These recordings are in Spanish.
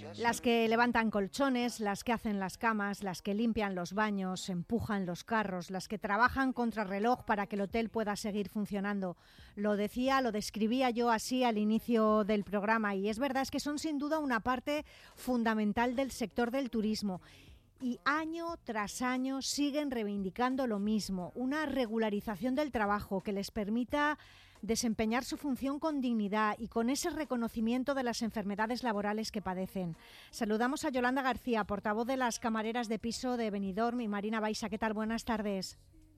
Las que levantan colchones, las que hacen las camas, las que limpian los baños, empujan los carros, las que trabajan contrarreloj para que el hotel pueda seguir funcionando. Lo describía yo así al inicio del programa, y es verdad, es que son sin duda una parte fundamental del sector del turismo. Y año tras año siguen reivindicando lo mismo, una regularización del trabajo que les permita desempeñar su función con dignidad y con ese reconocimiento de las enfermedades laborales que padecen. Saludamos a Yolanda García, portavoz de las camareras de piso de Benidorm, y Marina Baixa. ¿Qué tal? Buenas tardes.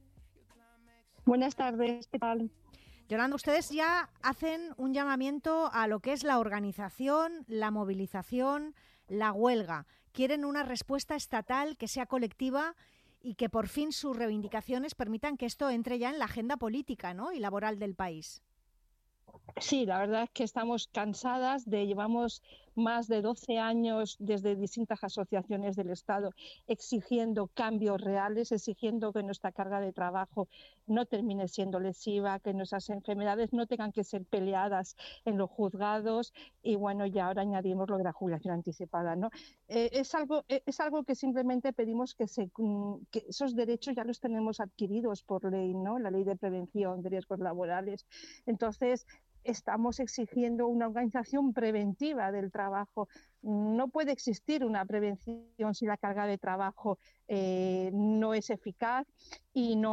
Buenas tardes, ¿qué tal? Yolanda, ustedes ya hacen un llamamiento a lo que es la organización, la movilización, la huelga. Quieren una respuesta estatal que sea colectiva y que por fin sus reivindicaciones permitan que esto entre ya en la agenda política, ¿no?, y laboral del país. Sí, la verdad es que estamos cansadas llevamos más de 12 años desde distintas asociaciones del Estado exigiendo cambios reales, exigiendo que nuestra carga de trabajo no termine siendo lesiva, que nuestras enfermedades no tengan que ser peleadas en los juzgados, y bueno, ya ahora añadimos lo de la jubilación anticipada, ¿no? Es algo que simplemente pedimos que esos derechos ya los tenemos adquiridos por ley, ¿no? La Ley de Prevención de Riesgos Laborales. Entonces, estamos exigiendo una organización preventiva del trabajo. No puede existir una prevención si la carga de trabajo no es eficaz y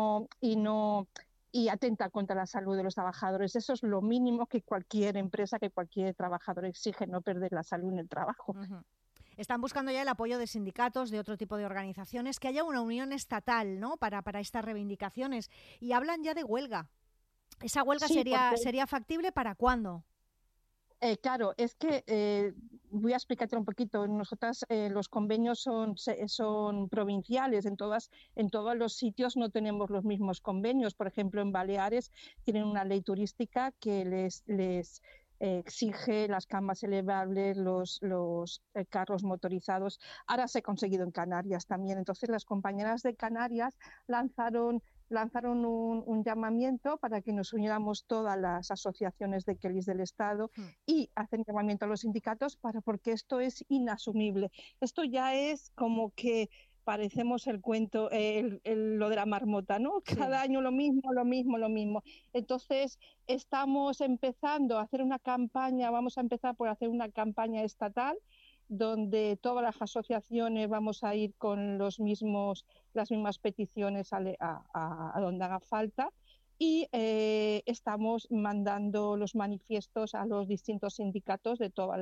atenta contra la salud de los trabajadores. Eso es lo mínimo que cualquier empresa, que cualquier trabajador exige, no perder la salud en el trabajo. Uh-huh. Están buscando ya el apoyo de sindicatos, de otro tipo de organizaciones, que haya una unión estatal, ¿no?, para estas reivindicaciones, y hablan ya de huelga. ¿Esa huelga sí, sería factible para cuándo? Claro, es que voy a explicarte un poquito. Nosotras los convenios son provinciales, en todos los sitios no tenemos los mismos convenios. Por ejemplo, en Baleares tienen una ley turística que les exige las camas elevables, los carros motorizados. Ahora se ha conseguido en Canarias también. Entonces las compañeras de Canarias lanzaron un llamamiento para que nos uniéramos todas las asociaciones de kellys del Estado y hacen llamamiento a los sindicatos porque esto es inasumible. Esto ya es como que parecemos el cuento, lo de la marmota, ¿no? Sí. Cada año lo mismo. Entonces, estamos empezando a hacer una campaña, vamos a empezar por hacer una campaña estatal, donde todas las asociaciones vamos a ir con las mismas peticiones a donde haga falta, y estamos mandando los manifiestos a los distintos sindicatos de todo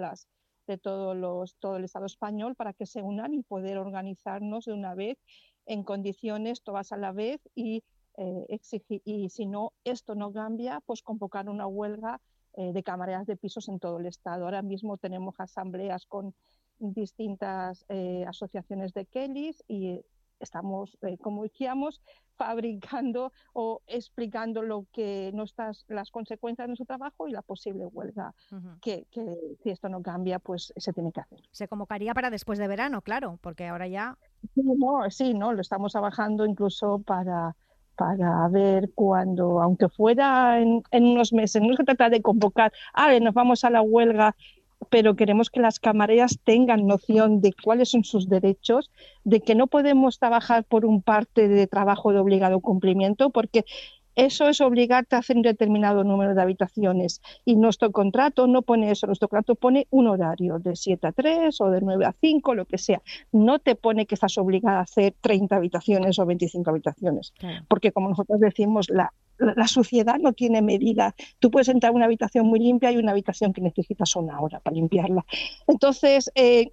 el Estado español para que se unan y poder organizarnos de una vez en condiciones todas a la vez y exigir, y si no, esto no cambia, pues convocar una huelga de camareras de pisos en todo el Estado. Ahora mismo tenemos asambleas con distintas asociaciones de kellys y estamos, como decíamos, fabricando o explicando las consecuencias de nuestro trabajo y la posible huelga, que si esto no cambia, pues se tiene que hacer. Se convocaría para después de verano, claro, porque ahora ya... Sí, lo estamos trabajando incluso para ver cuándo, aunque fuera en unos meses. No se trata de convocar, nos vamos a la huelga, pero queremos que las camareras tengan noción de cuáles son sus derechos, de que no podemos trabajar por un parte de trabajo de obligado cumplimiento, porque eso es obligarte a hacer un determinado número de habitaciones, y nuestro contrato no pone eso. Nuestro contrato pone un horario de 7 a 3 o de 9 a 5, lo que sea. No te pone que estás obligada a hacer 30 habitaciones o 25 habitaciones, porque como nosotros decimos, la suciedad no tiene medida. Tú puedes entrar a una habitación muy limpia y una habitación que necesitas una hora para limpiarla. Entonces,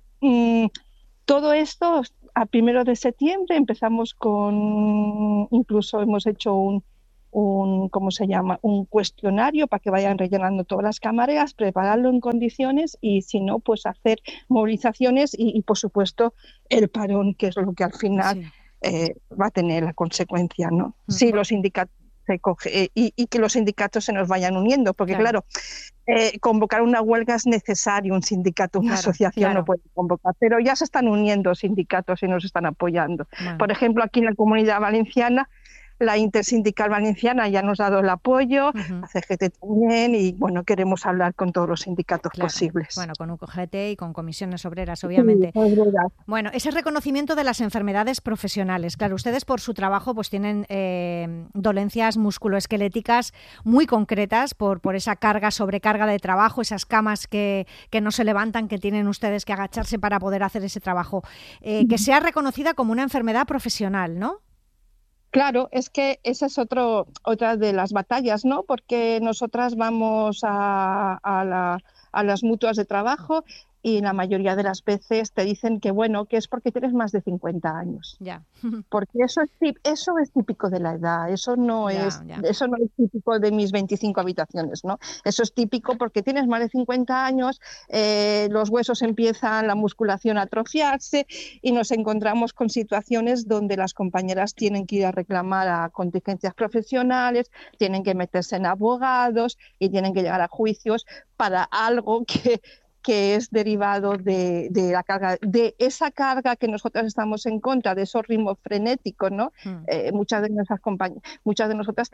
todo esto, a 1 de septiembre empezamos incluso hemos hecho un cuestionario para que vayan rellenando todas las camareras, prepararlo en condiciones, y si no, pues hacer movilizaciones y por supuesto el parón, que es lo que al final va a tener la consecuencia, ¿no? Sí, los sindicatos y que los sindicatos se nos vayan uniendo, porque claro, convocar una huelga es necesario, un sindicato, una asociación no puede convocar, pero ya se están uniendo sindicatos y nos están apoyando. Por ejemplo, aquí en la Comunidad Valenciana la Intersindical Valenciana ya nos ha dado el apoyo, la CGT también, y bueno, queremos hablar con todos los sindicatos posibles. Bueno, con UGT y con comisiones obreras, obviamente. Sí, es verdad. Bueno, ese reconocimiento de las enfermedades profesionales. Claro, ustedes por su trabajo pues tienen dolencias musculoesqueléticas muy concretas por esa sobrecarga de trabajo, esas camas que no se levantan, que tienen ustedes que agacharse para poder hacer ese trabajo. Que sea reconocida como una enfermedad profesional, ¿no? Claro, es que esa es otra de las batallas, ¿no? Porque nosotras vamos a las mutuas de trabajo y la mayoría de las veces te dicen que, bueno, que es porque tienes más de 50 años. Ya. Porque eso es típico de la edad, eso no es típico de mis 25 habitaciones, ¿no? Eso es típico porque tienes más de 50 años, los huesos empiezan, la musculación a atrofiarse y nos encontramos con situaciones donde las compañeras tienen que ir a reclamar a contingencias profesionales, tienen que meterse en abogados y tienen que llegar a juicios para algo que es derivado de la carga, de esa carga que nosotras estamos en contra, de esos ritmos frenéticos, ¿no? Muchas de nosotras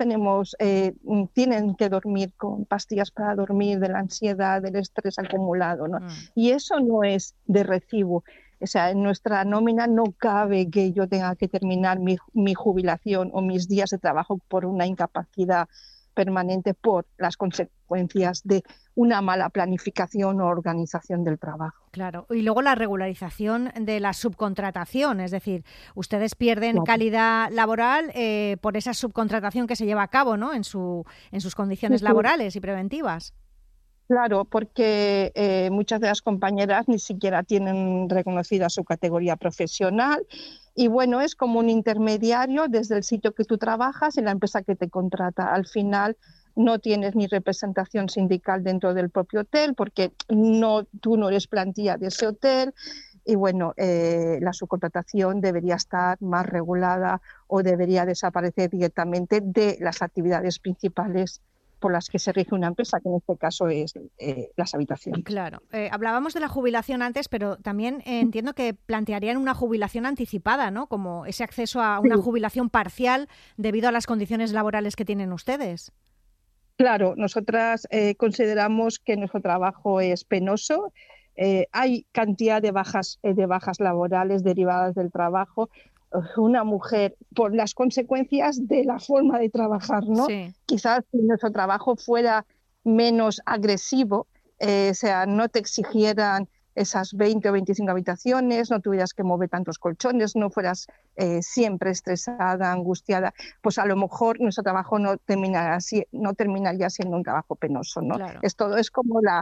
tienen que dormir con pastillas para dormir, de la ansiedad, del estrés acumulado, ¿no? Y eso no es de recibo. O sea, en nuestra nómina no cabe que yo tenga que terminar mi jubilación o mis días de trabajo por una incapacidad permanente por las consecuencias de una mala planificación o organización del trabajo. Claro, y luego la regularización de la subcontratación, es decir, ustedes pierden calidad laboral por esa subcontratación que se lleva a cabo, ¿no? En sus condiciones laborales y preventivas. Claro, porque muchas de las compañeras ni siquiera tienen reconocida su categoría profesional y bueno, es como un intermediario desde el sitio que tú trabajas y la empresa que te contrata. Al final no tienes ni representación sindical dentro del propio hotel porque tú no eres plantilla de ese hotel y bueno, la subcontratación debería estar más regulada o debería desaparecer directamente de las actividades principales por las que se rige una empresa, que en este caso es las habitaciones. Claro. Hablábamos de la jubilación antes, pero también entiendo que plantearían una jubilación anticipada, ¿no? Como ese acceso a una jubilación parcial debido a las condiciones laborales que tienen ustedes. Claro, nosotras consideramos que nuestro trabajo es penoso. Hay cantidad de bajas laborales derivadas del trabajo. Una mujer, por las consecuencias de la forma de trabajar, ¿no? Sí. Quizás si nuestro trabajo fuera menos agresivo, o sea, no te exigieran esas 20 o 25 habitaciones, no tuvieras que mover tantos colchones, no fueras siempre estresada, angustiada, pues a lo mejor nuestro trabajo no terminaría siendo un trabajo penoso, ¿no? Claro. Es como la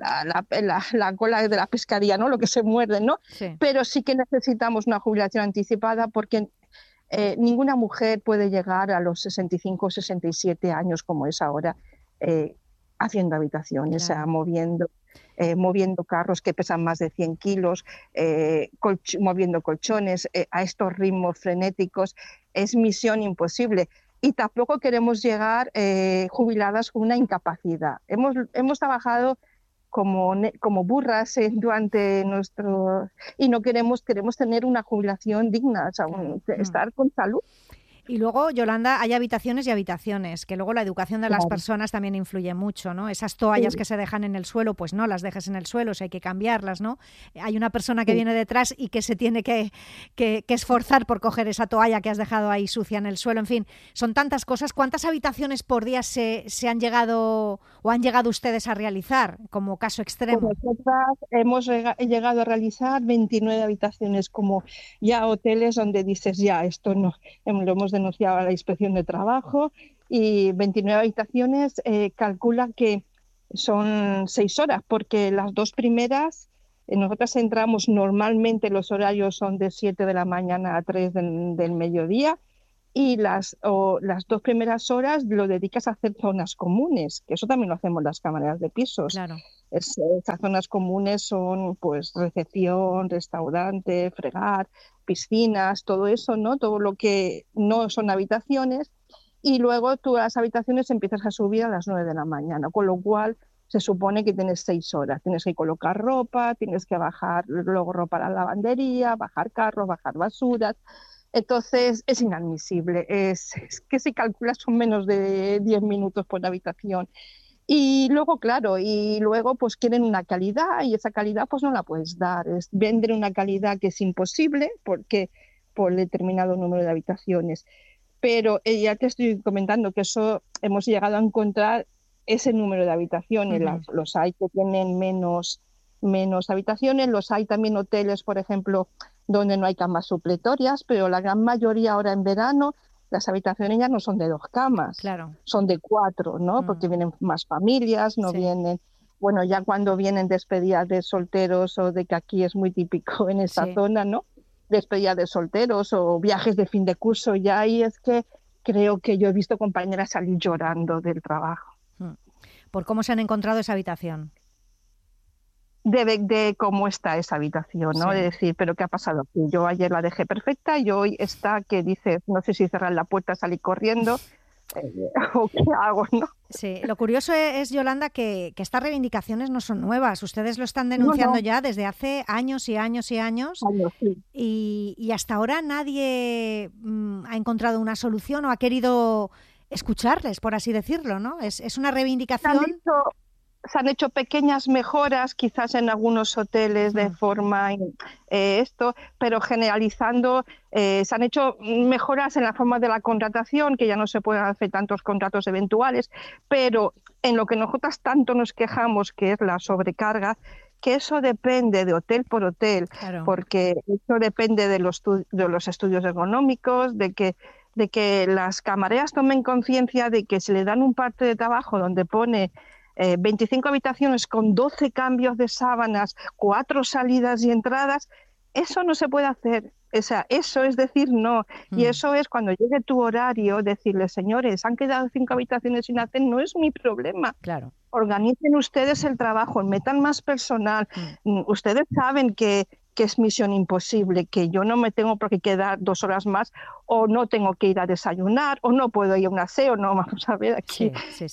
cola de la pescaría, ¿no? Lo que se muerde, ¿no? Sí. Pero sí que necesitamos una jubilación anticipada porque ninguna mujer puede llegar a los 65 o 67 años como es ahora haciendo habitaciones, Claro. moviendo carros que pesan más de 100 kilos, moviendo colchones a estos ritmos frenéticos. Es misión imposible. Y tampoco queremos llegar jubiladas con una incapacidad. Hemos trabajado como burras durante nuestro... Y no queremos tener una jubilación digna, o sea, estar con salud. Y luego, Yolanda, hay habitaciones y habitaciones, que luego la educación de las personas también influye mucho, ¿no? Esas toallas que se dejan en el suelo, pues no las dejes en el suelo, si hay que cambiarlas, ¿no? Hay una persona que viene detrás y que se tiene que esforzar por coger esa toalla que has dejado ahí sucia en el suelo, en fin, son tantas cosas. ¿Cuántas habitaciones por día se han llegado o han llegado ustedes a realizar como caso extremo? Pues nosotras hemos llegado a realizar 29 habitaciones, como ya hoteles donde dices, ya, esto no, lo hemos denunciado a la Inspección de Trabajo, y 29 habitaciones calcula que son 6 horas, porque las dos primeras, nosotras entramos normalmente, los horarios son de 7 de la mañana a 3 del mediodía, y las 2 primeras horas lo dedicas a hacer zonas comunes, que eso también lo hacemos las camareras de pisos. Claro. Esas zonas comunes son pues recepción, restaurante, fregar, piscinas, todo eso, ¿no? Todo lo que no son habitaciones. Y luego tú a las habitaciones empiezas a subir a las 9 de la mañana, con lo cual se supone que tienes 6 horas. Tienes que colocar ropa, tienes que bajar luego ropa a la lavandería, bajar carros, bajar basuras. Entonces es inadmisible, es que si calculas son menos de 10 minutos por habitación. Y luego, claro, pues quieren una calidad y esa calidad pues no la puedes dar. Venden una calidad que es imposible porque por determinado número de habitaciones. Pero ya te estoy comentando que eso hemos llegado a encontrar ese número de habitaciones. Los hay que tienen menos habitaciones, los hay también hoteles, por ejemplo, donde no hay camas supletorias, pero la gran mayoría ahora en verano las habitaciones ya no son de 2 camas, claro, son de 4, ¿no? Porque vienen más familias, no vienen, bueno, ya cuando vienen despedidas de solteros o de que aquí es muy típico en esta zona, ¿no? Despedidas de solteros o viajes de fin de curso, ya ahí es que creo que yo he visto compañeras salir llorando del trabajo. ¿Por cómo se han encontrado esa habitación? De cómo está esa habitación, ¿no? De decir, pero ¿qué ha pasado aquí? Yo ayer la dejé perfecta y hoy está que dices, no sé si cerrar la puerta, salir corriendo o qué hago, ¿no? Sí, lo curioso es, Yolanda, que estas reivindicaciones no son nuevas. Ustedes lo están denunciando ya desde hace años y años y años. Y hasta ahora nadie ha encontrado una solución o ha querido escucharles, por así decirlo, ¿no? Es una reivindicación... Se han hecho pequeñas mejoras, quizás en algunos hoteles de forma pero generalizando se han hecho mejoras en la forma de la contratación, que ya no se pueden hacer tantos contratos eventuales, pero en lo que nosotras tanto nos quejamos, que es la sobrecarga, que eso depende de hotel por hotel, porque eso depende de los estudios económicos, de que las camareras tomen conciencia de que se le dan un parte de trabajo donde pone 25 habitaciones con 12 cambios de sábanas, 4 salidas y entradas, eso no se puede hacer. O sea, eso es decir no. Y eso es cuando llegue tu horario, decirle, señores, han quedado 5 habitaciones sin hacer, no es mi problema. Claro. Organicen ustedes el trabajo, metan más personal. Ustedes saben que es misión imposible, que yo no me tengo por qué quedar 2 horas más, o no tengo que ir a desayunar, o no puedo ir a un aseo, no, vamos a ver aquí.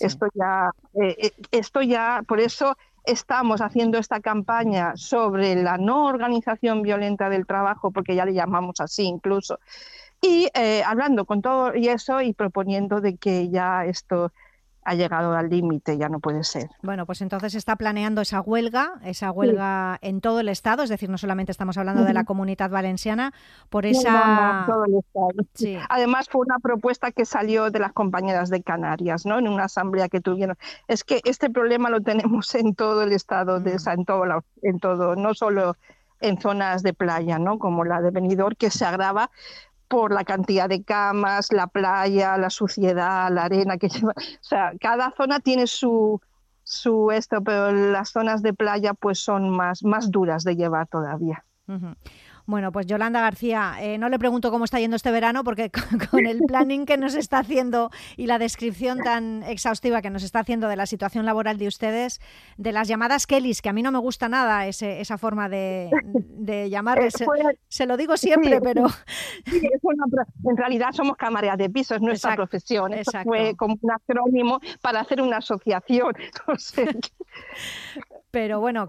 Esto ya, por eso estamos haciendo esta campaña sobre la no organización violenta del trabajo, porque ya le llamamos así incluso, y hablando con todo y eso y proponiendo de que ya esto ha llegado al límite, ya no puede ser. Bueno, pues entonces se está planeando esa huelga en todo el Estado, es decir, no solamente estamos hablando de la Comunidad Valenciana, por esa... No, todo el Estado. Sí. Además fue una propuesta que salió de las compañeras de Canarias, ¿no? En una asamblea que tuvieron. Es que este problema lo tenemos en todo el Estado, en todo, no solo en zonas de playa, ¿no? Como la de Benidorm, que se agrava por la cantidad de camas, la playa, la suciedad, la arena que lleva. O sea, cada zona tiene su pero las zonas de playa pues son más duras de llevar todavía. Bueno, pues Yolanda García, no le pregunto cómo está yendo este verano porque con el planning que nos está haciendo y la descripción tan exhaustiva que nos está haciendo de la situación laboral de ustedes, de las llamadas Kellys, que a mí no me gusta nada esa forma de llamarles, se lo digo siempre, pero... Sí, en realidad somos camareras de piso, es nuestra profesión. Esto fue como un acrónimo para hacer una asociación. No sé. Pero bueno,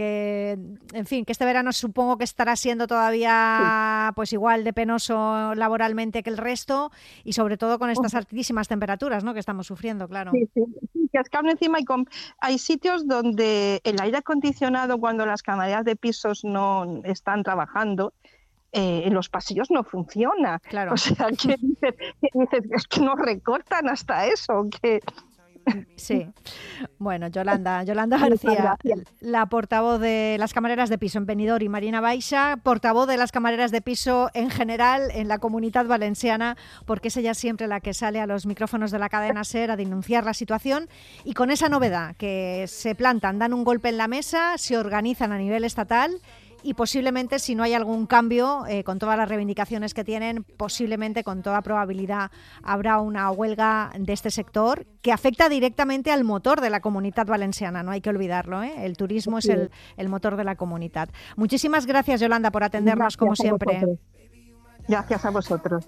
en fin, que este verano supongo que estará siendo todavía pues igual de penoso laboralmente que el resto y sobre todo con estas altísimas temperaturas, ¿no?, que estamos sufriendo, claro. Sí, que es que aún encima hay sitios donde el aire acondicionado, cuando las camareras de pisos no están trabajando, en los pasillos no funciona. Claro. O sea, que dices, es que nos recortan hasta eso, que... Sí. Bueno, Yolanda García, la portavoz de las camareras de piso en Benidorm y Marina Baixa, portavoz de las camareras de piso en general en la Comunidad Valenciana, porque es ella siempre la que sale a los micrófonos de la cadena SER a denunciar la situación y con esa novedad que se plantan, dan un golpe en la mesa, se organizan a nivel estatal y posiblemente, si no hay algún cambio, con todas las reivindicaciones que tienen, posiblemente, con toda probabilidad, habrá una huelga de este sector que afecta directamente al motor de la Comunidad Valenciana, no hay que olvidarlo, ¿eh? El turismo es el motor de la comunidad. Muchísimas gracias, Yolanda, por atendernos, como siempre. Gracias a vosotros.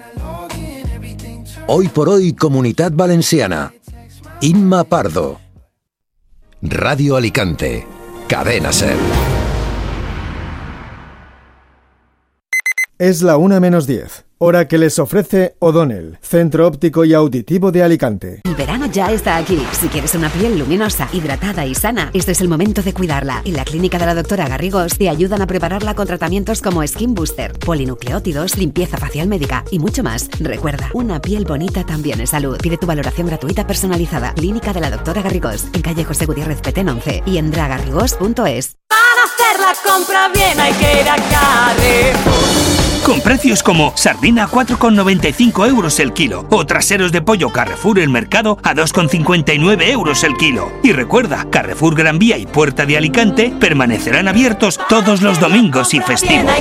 Hoy por hoy, Comunidad Valenciana. Inma Pardo. Radio Alicante. Cadena SER. Es la 1:10. Hora que les ofrece O'Donnell, Centro Óptico y Auditivo de Alicante. El verano ya está aquí. Si quieres una piel luminosa, hidratada y sana, este es el momento de cuidarla. En la clínica de la doctora Garrigós te ayudan a prepararla con tratamientos como Skin Booster, polinucleótidos, limpieza facial médica y mucho más. Recuerda, una piel bonita también es salud. Pide tu valoración gratuita personalizada. Clínica de la doctora Garrigós, en calle José Gutiérrez Petén 11 y en dragarrigós.es. Para hacer la compra bien hay que ir a Carrefour. Con precios como sardina a 4,95 euros el kilo o traseros de pollo Carrefour El Mercado a 2,59 euros el kilo. Y recuerda, Carrefour Gran Vía y Puerta de Alicante permanecerán abiertos todos los domingos y festivos.